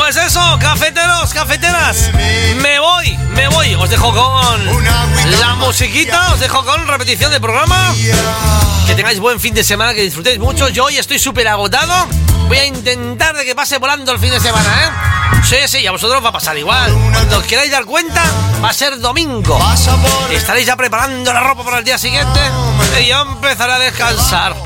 Pues eso, cafeteros, cafeteras, me voy. Os dejo con la musiquita, os dejo con repetición del programa. Que tengáis buen fin de semana, que disfrutéis mucho. Yo hoy estoy súper agotado. Voy a intentar de que pase volando el fin de semana, ¿eh? Sí, a vosotros va a pasar igual. Cuando os queráis dar cuenta, va a ser domingo. Estaréis ya preparando la ropa para el día siguiente y yo empezaré a descansar.